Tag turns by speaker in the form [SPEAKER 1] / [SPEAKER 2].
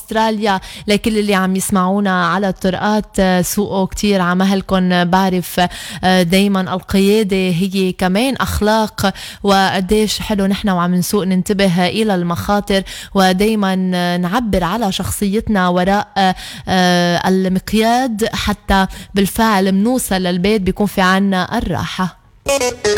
[SPEAKER 1] أستراليا. لكل اللي عم يسمعونا على الطرقات سوقوا كتير عمهلكن، بعرف دايما القيادة هي كمان أخلاق، وقديش حلو نحن وعم نسوق ننتبه إلى المخاطر، ودايما نعبر على شخصيتنا وراء المقياد، حتى بالفعل منوصل للبيت بيكون في عنا الراحة.